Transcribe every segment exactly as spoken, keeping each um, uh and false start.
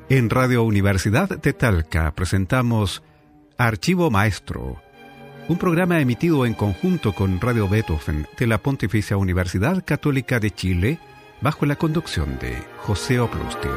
En Radio Universidad de Talca presentamos Archivo Maestro, un programa emitido en conjunto con Radio Beethoven de la Pontificia Universidad Católica de Chile, bajo la conducción de José Oplustil.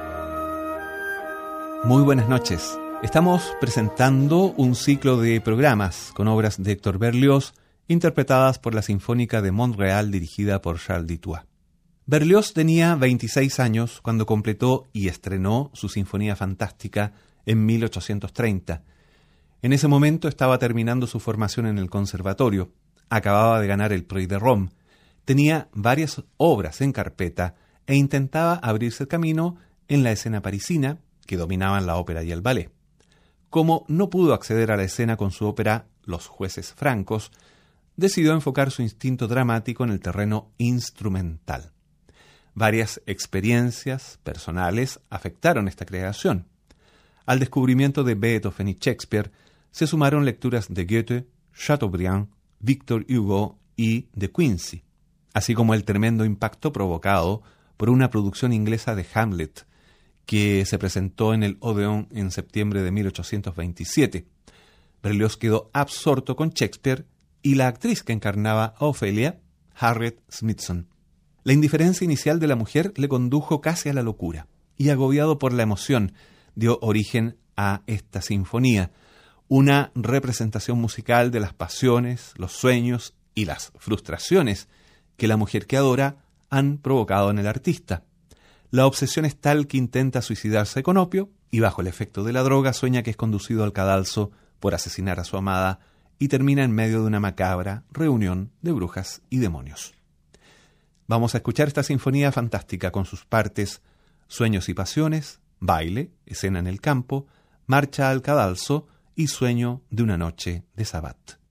Muy buenas noches. Estamos presentando un ciclo de programas con obras de Héctor Berlioz, interpretadas por la Sinfónica de Montreal dirigida por Charles Dutoit. Berlioz tenía veintiséis años cuando completó y estrenó su Sinfonía Fantástica en mil ochocientos treinta. En ese momento estaba terminando su formación en el conservatorio, acababa de ganar el Prix de Rome, tenía varias obras en carpeta e intentaba abrirse camino en la escena parisina, que dominaban la ópera y el ballet. Como no pudo acceder a la escena con su ópera Los jueces francos, decidió enfocar su instinto dramático en el terreno instrumental. Varias experiencias personales afectaron esta creación. Al descubrimiento de Beethoven y Shakespeare se sumaron lecturas de Goethe, Chateaubriand, Victor Hugo y de Quincy, así como el tremendo impacto provocado por una producción inglesa de Hamlet, que se presentó en el Odeón en septiembre de mil ochocientos veintisiete. Berlioz quedó absorto con Shakespeare y la actriz que encarnaba a Ofelia, Harriet Smithson. La indiferencia inicial de la mujer le condujo casi a la locura, y agobiado por la emoción, dio origen a esta sinfonía, una representación musical de las pasiones, los sueños y las frustraciones que la mujer que adora han provocado en el artista. La obsesión es tal que intenta suicidarse con opio y bajo el efecto de la droga sueña que es conducido al cadalso por asesinar a su amada y termina en medio de una macabra reunión de brujas y demonios. Vamos a escuchar esta sinfonía fantástica con sus partes Sueños y pasiones, Baile, Escena en el campo, Marcha al cadalso y Sueño de una noche de Sabbat.